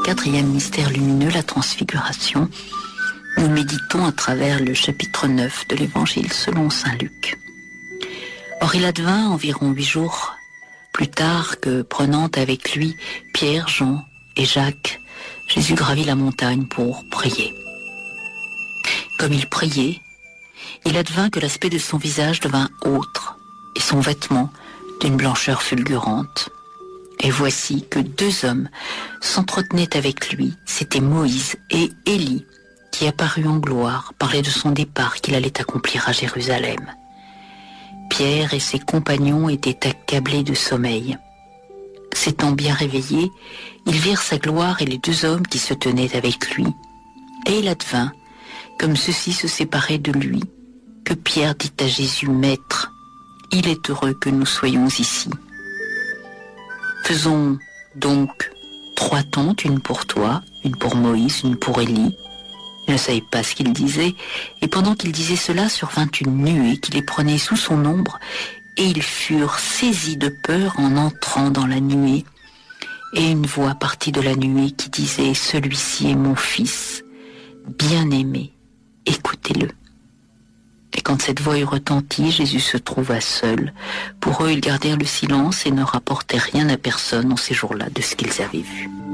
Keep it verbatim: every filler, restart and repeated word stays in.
quatrième mystère lumineux, la transfiguration. Nous méditons à travers le chapitre neuf de l'Évangile selon saint Luc. Or il advint environ huit jours plus tard que, prenant avec lui Pierre, Jean et Jacques, Jésus gravit la montagne pour prier. Comme il priait, il advint que l'aspect de son visage devint autre, et son vêtement d'une blancheur fulgurante. Et voici que deux hommes s'entretenaient avec lui, c'étaient Moïse et Élie, qui apparut en gloire, parlait de son départ qu'il allait accomplir à Jérusalem. Pierre et ses compagnons étaient accablés de sommeil. S'étant bien réveillés, ils virent sa gloire et les deux hommes qui se tenaient avec lui. Et il advint, comme ceux-ci se séparaient de lui, que Pierre dit à Jésus, « Maître, il est heureux que nous soyons ici. Faisons donc trois tentes, une pour toi, une pour Moïse, une pour Élie. » Il ne savait pas ce qu'il disait, et pendant qu'il disait cela, survint une nuée qui les prenait sous son ombre, et ils furent saisis de peur en entrant dans la nuée. Et une voix partit de la nuée qui disait, « Celui-ci est mon fils, bien-aimé, écoutez-le. » Et quand cette voix eut retenti, Jésus se trouva seul. Pour eux, ils gardèrent le silence et ne rapportèrent rien à personne en ces jours-là de ce qu'ils avaient vu.